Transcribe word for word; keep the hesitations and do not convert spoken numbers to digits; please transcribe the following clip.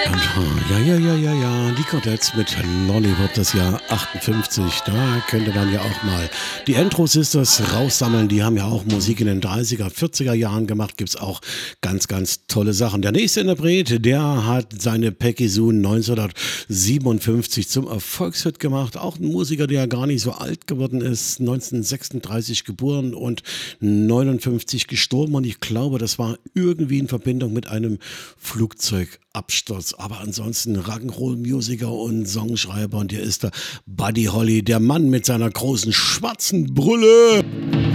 Ja, ja, ja, ja, ja, die Cordettes mit Lollipop, das Jahr achtundfünfzig. Da könnte man ja auch mal die Entro Sisters raussammeln. Die haben ja auch Musik in den dreißiger, vierziger Jahren gemacht. Gibt's auch ganz, ganz tolle Sachen. Der nächste Interpret, der hat seine Peggy Sue neunzehnhundertsiebenundfünfzig zum Erfolgshit gemacht. Auch ein Musiker, der gar nicht so alt geworden ist. neunzehnhundertsechsunddreißig geboren und neunundfünfzig gestorben. Und ich glaube, das war irgendwie in Verbindung mit einem Flugzeugabsturz. Aber ansonsten Rock'n'Roll-Musiker und Songschreiber. Und hier ist der Buddy Holly, der Mann mit seiner großen schwarzen Brille.